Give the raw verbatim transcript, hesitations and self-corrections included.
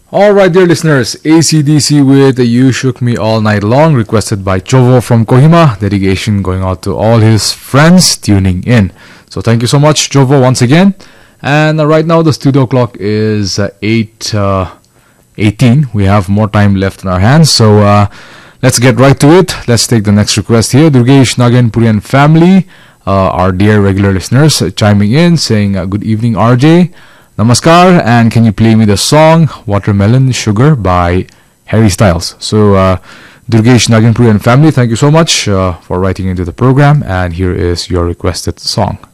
All right, dear listeners, A C D C with You Shook Me All Night Long, requested by Jovo from Kohima. Dedication going out to all his friends tuning in. So thank you so much, Jovo, once again. And uh, right now the studio clock is uh, eight eighteen. We have more time left in our hands, so uh, let's get right to it. Let's take the next request here. Durgesh Naganpuri and family, uh, our dear regular listeners, uh, chiming in, saying uh, good evening, R J. Namaskar, and can you play me the song Watermelon Sugar by Harry Styles? So, uh, Durgesh Naganpuri and family, thank you so much uh, for writing into the program, and here is your requested song.